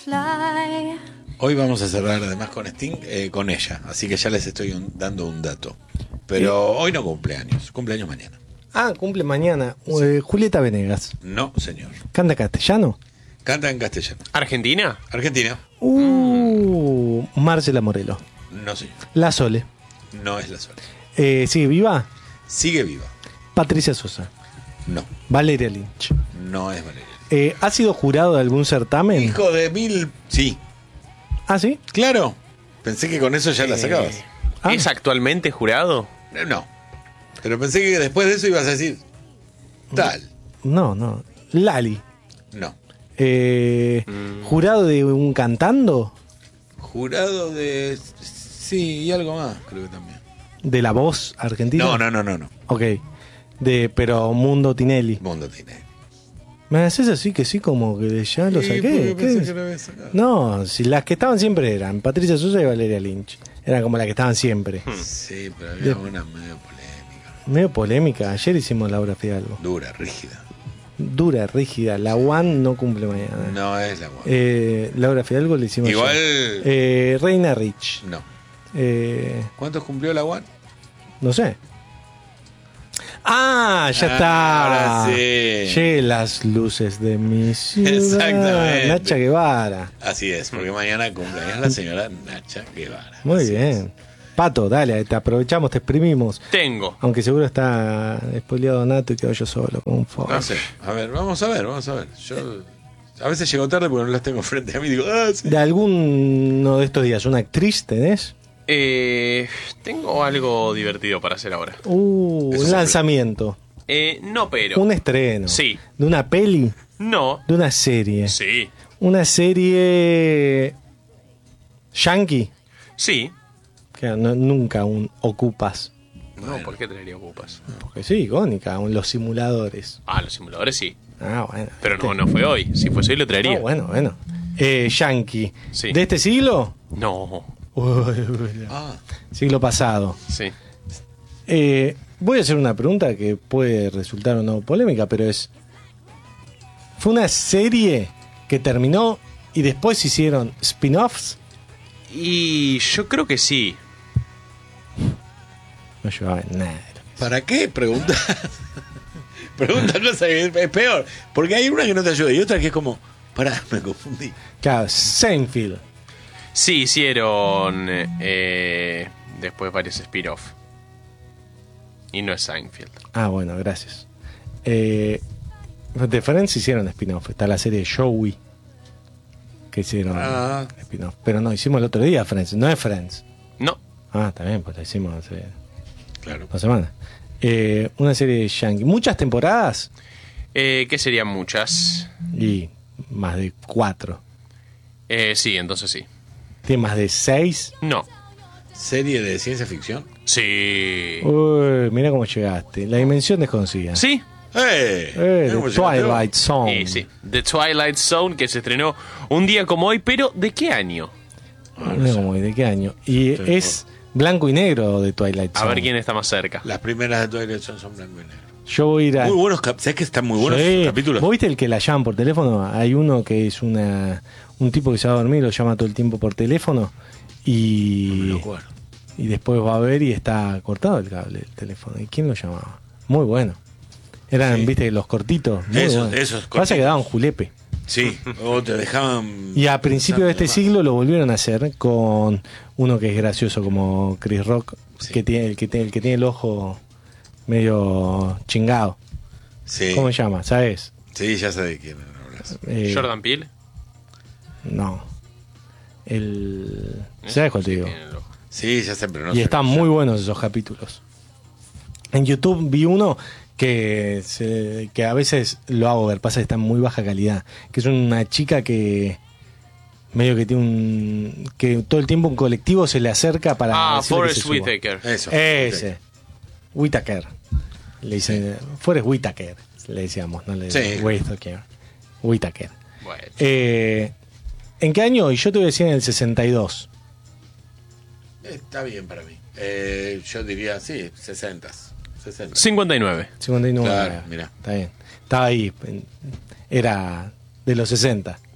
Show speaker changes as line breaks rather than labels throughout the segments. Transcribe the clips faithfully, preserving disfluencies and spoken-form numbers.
Hoy vamos a cerrar además con Sting, eh, con ella, así que ya les estoy un, dando un dato. Pero hoy no cumpleaños, cumpleaños mañana.
Ah, cumple mañana. Sí. Eh, Julieta Venegas.
No, señor.
¿Canta castellano?
Canta en castellano.
¿Argentina?
Argentina.
Uh, mm. Marcela Morelo.
No, señor.
La Sole.
No es la Sole.
Eh, ¿Sigue viva?
Sigue viva.
Patricia Sosa.
No.
Valeria Lynch.
No es Valeria.
Eh, ¿Ha sido jurado de algún certamen?
Hijo de mil... Sí.
¿Ah, sí?
Claro. Pensé que con eso ya la sacabas.
Eh, ah. ¿Es actualmente jurado?
No. Pero pensé que después de eso ibas a decir... Tal.
No, no. Lali.
No.
Eh, mm. ¿Jurado de un cantando?
Jurado de... Sí, y algo más, creo que también.
¿De La Voz argentina?
No, no, no, no. no.
Ok. De, pero Mundo Tinelli.
Mundo Tinelli.
¿Me haces así que sí, como que ya lo saqué? ¿Qué es? No, si las que estaban siempre eran Patricia Sosa y Valeria Lynch. Eran como las que estaban siempre.
Sí, pero había de... una medio polémica.
Medio polémica. Ayer hicimos Laura Fidalgo.
Dura, rígida.
Dura, rígida. La One no cumple mañana.
No es la One.
Eh, Laura Fidalgo le hicimos
igual.
Eh, Reina Rich.
No.
Eh,
¿Cuántos cumplió la One?
No sé. Ah, ya ah, está.
Ahora sí.
Che, las luces de mi ciudad.
Exactamente.
Nacha Guevara.
Así es, porque mañana cumpleaños la señora Nacha Guevara.
Muy
Así
bien. Es. Pato, dale, te aprovechamos, te exprimimos.
Tengo.
Aunque seguro está espoleado Nato y quedo yo solo con un foco.
No sé. A ver, vamos a ver, vamos a ver. Yo a veces llego tarde porque no las tengo frente a mí. Digo, ah, sí.
¿De alguno de estos días una actriz tenés?
Eh, tengo algo divertido para hacer ahora.
Uh, un lanzamiento.
Eh, no, pero.
Un estreno.
Sí.
¿De una peli?
No.
¿De una serie?
Sí.
¿Una serie yankee?
Sí.
Que no, nunca un Ocupas.
No, bueno. ¿Por qué traería Ocupas?
Porque sí, icónica, los simuladores.
Ah, los simuladores sí.
Ah, bueno.
Pero no, no fue hoy. Si fuese hoy lo traería.
Ah, bueno, bueno. Eh, yankee.
Sí.
¿De este siglo?
No.
Ah. Siglo pasado.
Sí.
Eh, voy a hacer una pregunta que puede resultar o no polémica, pero es... ¿Fue una serie que terminó y después hicieron spin-offs?
Y yo creo que sí.
No llevaba nada.
¿Para qué? Pregunta. Pregunta cosa que es peor. Porque hay una que no te ayuda y otra que es como... Pará, me confundí.
Claro, Seinfeld.
Sí, hicieron eh, después varios spin-off. Y no es Seinfeld.
Ah, bueno, gracias. Eh, de Friends hicieron spin-off. Está la serie Joey. Que hicieron
ah.
spin-off. Pero no, hicimos el otro día Friends. No es Friends.
No.
Ah, también, pues la hicimos hace
claro.
dos semanas. Eh, una serie de Yankee. ¿Muchas temporadas?
Eh, ¿Qué serían muchas?
Y más de cuatro.
Eh, sí, entonces sí.
¿Tiene más de seis?
No.
¿Serie de ciencia ficción?
Sí.
Uy, mira cómo llegaste. La dimensión desconocida.
Sí.
¡Eh!
eh The Twilight Zone.
Sí, sí. The Twilight Zone, que se estrenó un día como hoy, pero ¿de qué año?
Ah, no sé. Como, ¿de qué año? Y Estoy es por... blanco y negro de Twilight Zone.
A ver quién está más cerca.
Las primeras de Twilight Zone son blanco y negro.
Yo voy a ir a...
Muy buenos, ¿sabes que están muy buenos
sí.
esos capítulos?
¿Vos viste el que la llaman por teléfono? Hay uno que es una un tipo que se va a dormir, lo llama todo el tiempo por teléfono y...
No me lo acuerdo.
Y después va a ver y está cortado el cable del teléfono. ¿Y quién lo llamaba? Muy bueno. Eran, sí. viste, los cortitos. Muy
esos,
bueno.
esos cortitos.
Pasa que daban julepe.
Sí, o te dejaban...
Y a principios de este más. siglo lo volvieron a hacer con uno que es gracioso como Chris Rock, sí. que tiene, el, que tiene, el que tiene el ojo medio chingado.
Sí.
¿Cómo se llama? ¿Sabes?
Sí, ya sé de quién hablas.
Eh, ¿Jordan Peele?
No. El... ¿Sabes cuál te digo?
Sí, ya sé, pero no
Y
sé
están muy buenos esos capítulos. En YouTube vi uno que, se, que a veces lo hago ver, pasa que está en muy baja calidad. Que es una chica que medio que tiene un... que todo el tiempo un colectivo se le acerca para...
Ah, Forrest Whitaker.
Eso.
Ese. Whitaker. Le dicen... Sí. Forrest Whitaker, le decíamos, no le
sí.
Whitaker. Whitaker.
Bueno.
Eh, ¿En qué año? Y yo te voy a decir en el sesenta y dos.
Está bien para mí. Eh, yo diría, sí, sesenta.
cincuenta y nueve.
cincuenta y nueve.
Claro, mira.
Está bien. Estaba ahí. Era de los sesenta.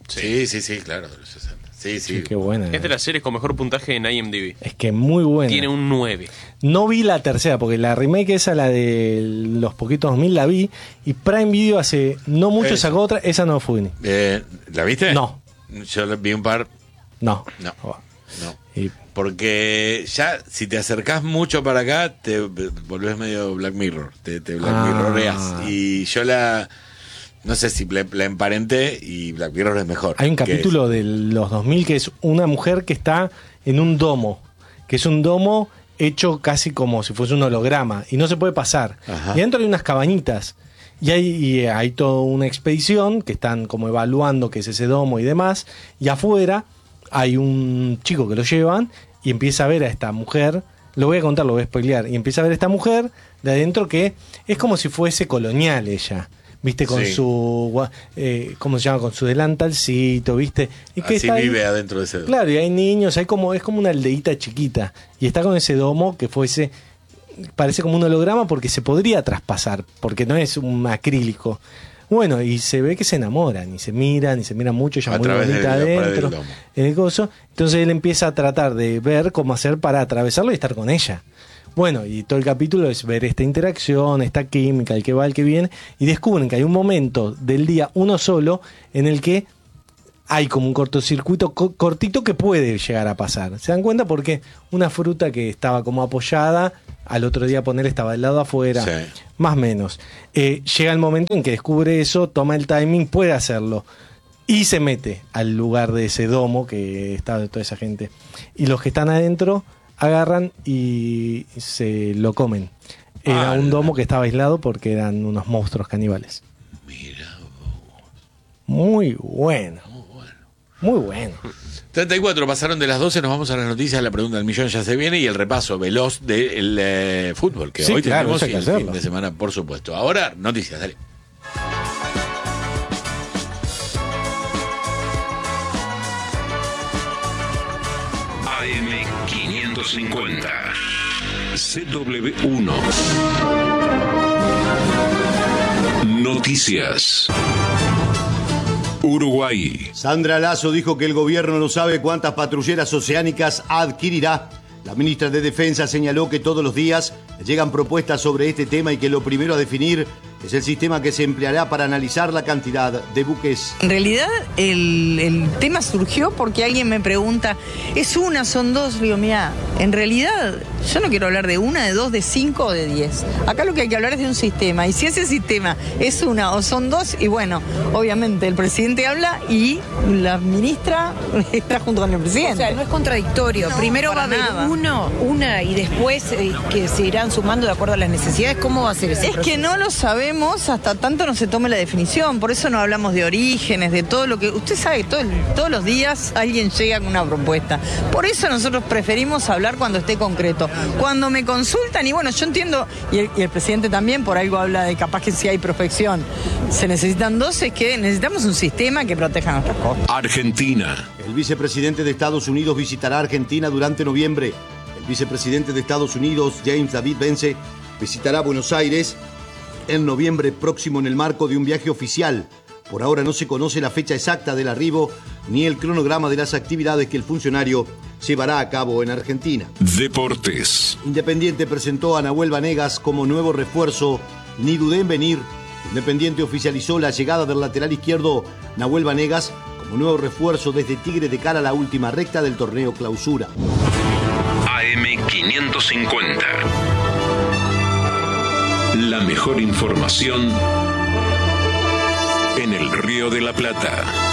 Sí, sí, sí, claro, de los sesenta. Sí, sí.
Sí, qué buena.
Es de las series con mejor puntaje en I M D B.
Es que muy buena.
Tiene un nueve.
No vi la tercera, porque la remake esa, la de los poquitos dos mil, la vi. Y Prime Video hace no mucho
Eso.
sacó otra, esa no fui.
Eh, ¿La viste?
No.
Yo la vi un par.
No.
No. No.
Y-
Porque ya, si te acercás mucho para acá, te volvés medio Black Mirror. Te, te Black
Ah.
Mirroreas. Y yo la. No sé si la, la emparenté y Black Mirror es mejor.
Hay un
que
capítulo de los dos mil que es una mujer que está en un domo, que es un domo hecho casi como si fuese un holograma y no se puede pasar.
Ajá.
Y adentro hay unas cabañitas y hay, y hay toda una expedición que están como evaluando qué es ese domo y demás. Y afuera hay un chico que lo llevan y empieza a ver a esta mujer. Lo voy a contar, lo voy a spoilear. Y empieza a ver a esta mujer de adentro que es como si fuese colonial ella. ¿Viste? Con
Sí.
su, gua- eh, ¿cómo se llama? Con su delantalcito, ¿viste? Y que
Así
está ahí-
vive adentro de ese.
Claro, y hay niños, hay como, es como una aldeíta chiquita. Y está con ese domo que fuese, parece como un holograma porque se podría traspasar, porque no es un acrílico. Bueno, y se ve que se enamoran, y se miran, y se miran mucho, ella
A
muy
través de
bonita
la pared del
adentro,
domo.
en el coso. Entonces él empieza a tratar de ver cómo hacer para atravesarlo y estar con ella. Bueno, y todo el capítulo es ver esta interacción, esta química, el que va, el que viene, y descubren que hay un momento del día, uno solo, en el que hay como un cortocircuito co- cortito que puede llegar a pasar. ¿Se dan cuenta? Porque una fruta que estaba como apoyada, al otro día poner estaba del lado afuera,
Sí.
más o menos. Eh, llega el momento en que descubre eso, toma el timing, puede hacerlo. Y se mete al lugar de ese domo que está de toda esa gente. Y los que están adentro agarran y se lo comen. Era
¡Hala!
un domo que estaba aislado porque eran unos monstruos caníbales.
Mira.
Muy bueno. Muy bueno.
treinta y cuatro pasaron de las doce, nos vamos a las noticias, la pregunta del millón ya se viene y el repaso veloz del eh, fútbol, que
Sí,
hoy
claro,
tenemos
eso hay
y
que
el fin
hacerlo.
de semana, por supuesto. Ahora, noticias, dale.
A M quinientos cincuenta. C W uno. Noticias. Uruguay.
Sandra Lasso dijo que el gobierno no sabe cuántas patrulleras oceánicas adquirirá. La ministra de Defensa señaló que todos los días llegan propuestas sobre este tema y que lo primero a definir es el sistema que se empleará para analizar la cantidad de buques.
En realidad el, el tema surgió porque alguien me pregunta, ¿es una, son dos? Digo, mira, en realidad yo no quiero hablar de una, de dos, de cinco o de diez. Acá lo que hay que hablar es de un sistema. Y si ese sistema es una o son dos, y bueno, obviamente el presidente habla y la ministra está junto con el
O
presidente.
sea, no es contradictorio.
No,
Primero va a
para
haber
nada.
uno, una y después eh, que se irán sumando de acuerdo a las necesidades. ¿Cómo va a ser ese
Es
proceso?
que no lo sabemos hasta tanto no se tome la definición, por eso no hablamos de orígenes, de todo lo que... Usted sabe, todo el- todos los días alguien llega con una propuesta. Por eso nosotros preferimos hablar cuando esté concreto. Cuando me consultan, y bueno, yo entiendo, y el, y el presidente también por algo habla de capaz que si hay prospección, se necesitan dos, es que necesitamos un sistema que proteja nuestras costas.
Argentina.
El vicepresidente de Estados Unidos visitará Argentina durante noviembre. El vicepresidente de Estados Unidos, James David Vance, visitará Buenos Aires en noviembre próximo en el marco de un viaje oficial. Por ahora no se conoce la fecha exacta del arribo ni el cronograma de las actividades que el funcionario llevará a cabo en Argentina.
Deportes.
Independiente presentó a Nahuel Vanegas como nuevo refuerzo. Ni dudé en venir. Independiente oficializó la llegada del lateral izquierdo Nahuel Vanegas como nuevo refuerzo desde Tigre de cara a la última recta del torneo Clausura.
A M quinientos cincuenta. La mejor información en el Río de la Plata.